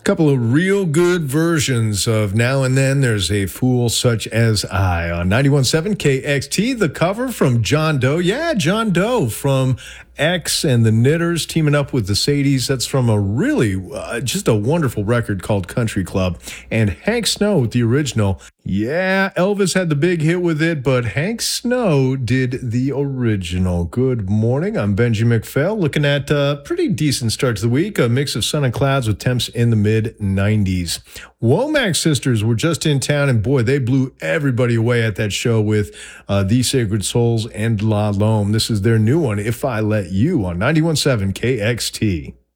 Couple of real good versions of Now and Then There's a Fool Such as I on 91.7 KXT. The cover from John Doe. Yeah, John Doe from X and the Knitters teaming up with the Sadies. That's from a really just a wonderful record called Country Club. And Hank Snow with the original. Yeah, Elvis had the big hit with it, but Hank Snow did the original. Good morning. I'm Benji McPhail, looking at a pretty decent start to the week. A mix of sun and clouds with temps in the mid-90s. Womack Sisters were just in town, and boy, they blew everybody away at that show with The Sacred Souls and La Lome. This is their new one, If I Let You, on 91.7 KXT.